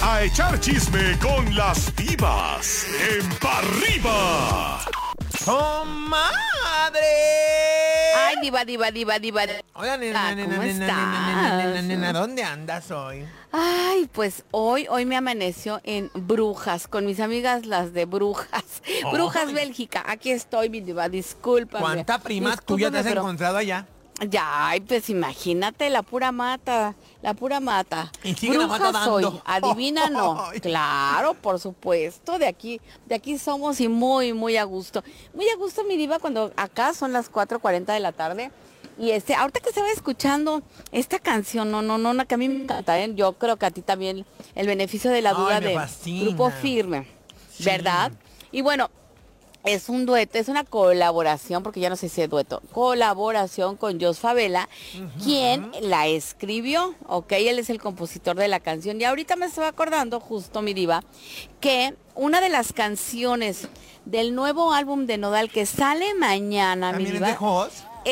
a echar chisme con las divas en Pa' Arriba. ¡Comadre! Ay, diva. Hola, nena, ¿Cómo estás? nena, ¿dónde andas hoy? Ay, pues hoy me amaneció en Brujas, con mis amigas las de Brujas. Brujas Bélgica, aquí estoy, mi diva, discúlpame. ¿Cuánta prima tuya te has encontrado allá? Ya, ay, pues imagínate, la pura mata. Y sigue la mata Bruja soy, dando. adivina no. Ay. Claro, por supuesto, de aquí somos y muy a gusto. Muy a gusto, mi diva, cuando acá son las 4:40 de la tarde. Y ahorita que estaba escuchando esta canción, no, que a mí me encanta, ¿eh? Yo creo que a ti también el beneficio de la duda me de fascina. Grupo Firme, Sí. ¿verdad? Y bueno, es un dueto, es una colaboración, porque ya no sé si es dueto, colaboración con Jos Favela, quien la escribió, ¿ok? Él es el compositor de la canción. Y ahorita me estaba acordando, justo mi diva, que una de las canciones del nuevo álbum de Nodal que sale mañana, mi ¿También es diva, de Jos?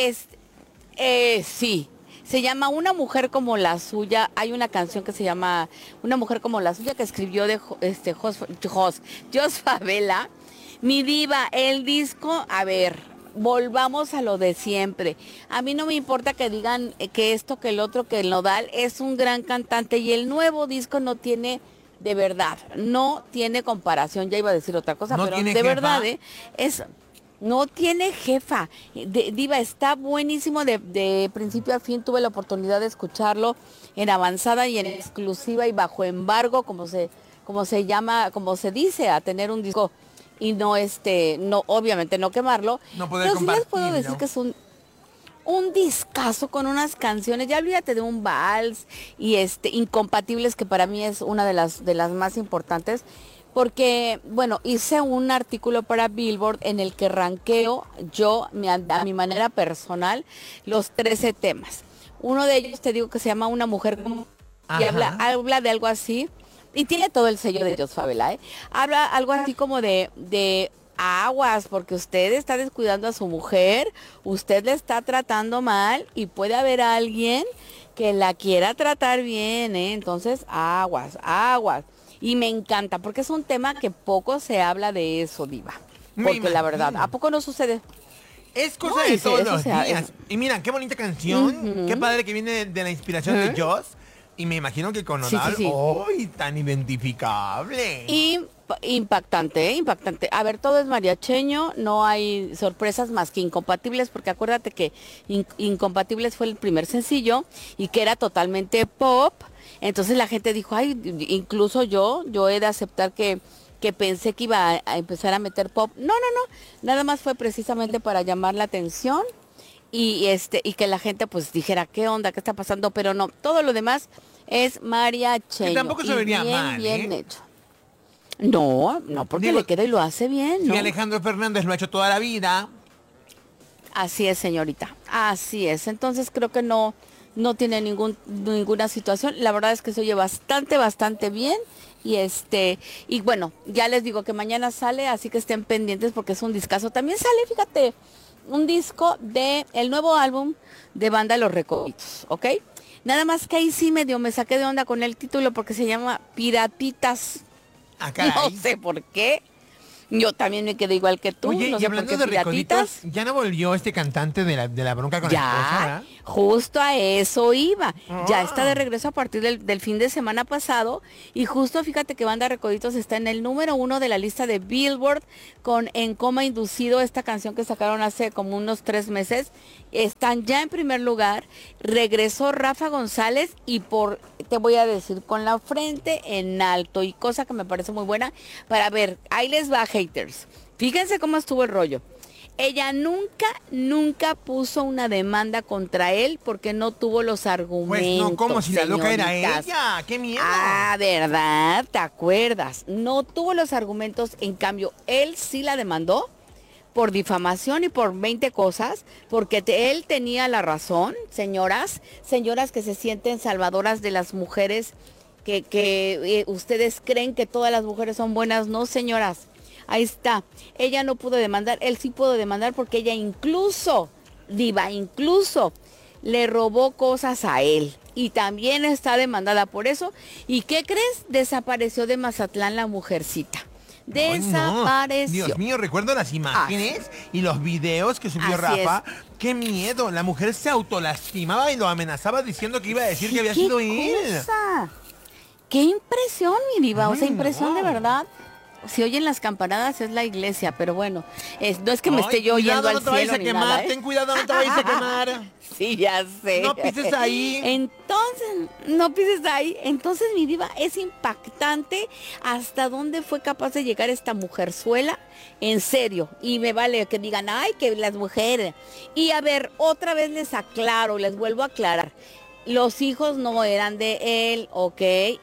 sí. Se llama Una mujer como la suya. Hay una canción que se llama Una mujer como la suya que escribió de Jos Favela. Mi diva, el disco, a ver, volvamos a lo de siempre. A mí no me importa que digan que esto, que el otro, que el Nodal es un gran cantante y el nuevo disco no tiene, de verdad, no tiene comparación. Ya iba a decir otra cosa, ¿No pero tiene de jefa? verdad, no tiene jefa. Diva, está buenísimo de principio a fin. Tuve la oportunidad de escucharlo en avanzada y en exclusiva y bajo embargo, como se llama, como se dice, a tener un disco y no, obviamente no quemarlo. No poder pero sí les puedo compartirlo. decir que es un discazo con unas canciones, ya olvídate de un vals y Incompatibles, que para mí es una de las más importantes. Porque, bueno, hice un artículo para Billboard en el que ranqueo yo, a mi manera personal, los 13 temas. Uno de ellos te digo que se llama Una mujer como... Y Ajá. habla de algo así, y tiene todo el sello de Jos Favela, ¿eh? Habla algo así como de aguas, porque usted está descuidando a su mujer, usted le está tratando mal, y puede haber alguien que la quiera tratar bien, ¿eh? Entonces, aguas. Y me encanta, porque es un tema que poco se habla de eso, diva. Me Porque la verdad, imagino. ¿a poco no sucede? Es cosa No, de y todos eso los sea, días. Y mira, qué bonita canción. Qué padre que viene de la inspiración de Jos. Y me imagino que con Sí, Nodal, sí. ¡ay, tan identificable! Y impactante, ¿eh? Impactante. A ver, todo es mariacheño, no hay sorpresas más que Incompatibles, porque acuérdate que Incompatibles fue el primer sencillo y que era totalmente pop. Entonces la gente dijo, ay, incluso yo he de aceptar que pensé que iba a empezar a meter pop. No. Nada más fue precisamente para llamar la atención y que la gente pues dijera, ¿qué onda? ¿Qué está pasando? Pero no, todo lo demás es mariacheño. Que tampoco se y vería bien, mal, bien ¿eh? hecho. No, porque Digo, le queda y lo hace bien, Si ¿no? Alejandro Fernández lo ha hecho toda la vida. Así es, señorita. Así es. Entonces creo que no tiene ninguna situación. La verdad es que se oye bastante bien. Y bueno, ya les digo que mañana sale, así que estén pendientes porque es un discazo. También sale, fíjate, un disco de el nuevo álbum de Banda Los Recoditos, ¿ok? Nada más que ahí sí medio me saqué de onda con el título porque se llama Piratitas. Ah, caray. No sé por qué. Yo también me quedé igual que tú. Oye, no y sé por hablando qué de Piratitas. Recoditos, ya no volvió este cantante de la bronca con la esposa, Ya, ¿verdad? justo a eso iba. Ya está de Ah. regreso a partir del fin de semana pasado. Y justo fíjate que Banda Recoditos está en el número 1 de la lista de Billboard con En Coma Inducido, esta canción que sacaron hace como unos 3 meses. Están ya en primer lugar. Regresó Rafa González y te voy a decir, con la frente en alto. Y cosa que me parece muy buena para ver. Ahí les va, haters. Fíjense cómo estuvo el rollo. Ella nunca puso una demanda contra él porque no tuvo los argumentos. Pues no, como si la loca era señoritas. ella. ¡Qué miedo! Ah, ¿verdad? ¿Te acuerdas? No tuvo los argumentos, en cambio, él sí la demandó por difamación y por 20 cosas, porque él tenía la razón, señoras que se sienten salvadoras de las mujeres, que ustedes creen que todas las mujeres son buenas. No, señoras. Ahí está. Ella no pudo demandar, él sí pudo demandar porque ella incluso, diva, incluso le robó cosas a él y también está demandada por eso. ¿Y qué crees? Desapareció de Mazatlán la mujercita. Ay, no. Desapareció. Dios mío, recuerdo las imágenes y los videos que subió Así Rafa. ¡Qué miedo! La mujer se autolastimaba y lo amenazaba diciendo que iba a decir que había sido él. Cosa? ¡Qué impresión, mi diva! O sea, Ay, impresión no. de verdad. Si oyen las campanadas es la iglesia, pero bueno, no es que me esté yo yendo al no te vayas cielo a ni quemar, nada, ¿eh? ten cuidado, no te vayas a quemar. Sí, ya sé. No pises ahí. Entonces, no pises ahí. Entonces, mi diva, es impactante hasta dónde fue capaz de llegar esta mujerzuela. En serio. Y me vale que digan, ay, que las mujeres. Y a ver, otra vez les aclaro, les vuelvo a aclarar. Los hijos no eran de él, ¿ok?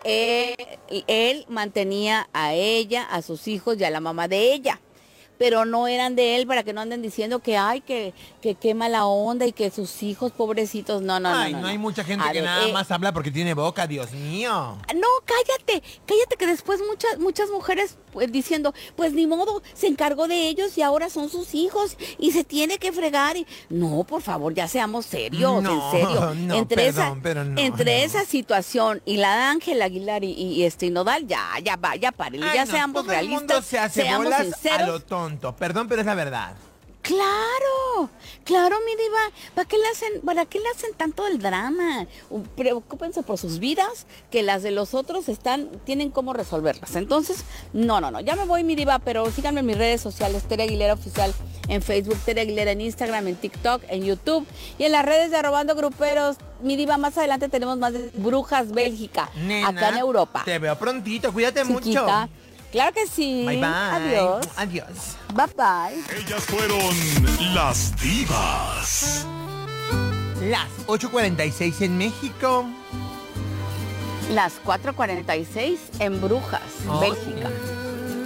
Él mantenía a ella, a sus hijos y a la mamá de ella. Pero no eran de él, para que no anden diciendo que ay, que qué mala onda y que sus hijos pobrecitos. No, no, Ay, no. no hay mucha gente A que ver, nada más habla porque tiene boca, Dios mío. No, cállate que después muchas mujeres pues diciendo, pues ni modo, se encargó de ellos y ahora son sus hijos y se tiene que fregar. No, por favor, ya seamos serios, No, en serio. no, entre pero esa situación y la de Ángel Aguilar y Nodal, ya párele, Ay, ya no, seamos todo el mundo realistas, se hace seamos bolas sinceros. a lo tonto. Perdón, pero es la verdad. Claro, mi diva, ¿para qué le hacen tanto el drama? Preocúpense por sus vidas, que las de los otros tienen cómo resolverlas. Entonces, no, ya me voy, mi diva, pero síganme en mis redes sociales, Tere Aguilera Oficial en Facebook, Tere Aguilera en Instagram, en TikTok, en YouTube y en las redes de Arrobando Gruperos. Mi diva, más adelante tenemos más de Brujas Bélgica, Nena, acá en Europa. Te veo prontito, cuídate Chiquita. mucho. Claro que sí. Bye, bye. Adiós. Adiós. Bye, bye. Ellas fueron las divas. Las 8:46 en México. Las 4:46 en Brujas, Oh. Bélgica.